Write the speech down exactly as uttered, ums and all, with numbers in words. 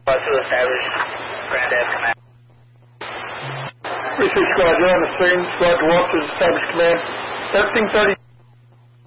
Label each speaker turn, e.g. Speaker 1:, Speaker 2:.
Speaker 1: to establish Granddad Command.
Speaker 2: Research Squad, you're on the screen. Squad to walk to establish command. thirteen thirty.